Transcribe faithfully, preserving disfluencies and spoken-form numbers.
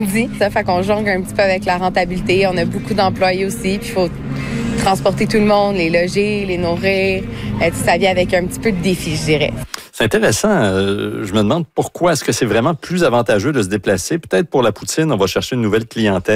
dit. Ça fait qu'on jongle un petit peu avec la rentabilité. On a beaucoup d'employés aussi, puis il faut transporter tout le monde, les loger, les nourrir. Euh, ça vient avec un petit peu de défi, je dirais. C'est intéressant. Euh, je me demande pourquoi est-ce que c'est vraiment plus avantageux de se déplacer. Peut-être pour la poutine, on va chercher une nouvelle clientèle.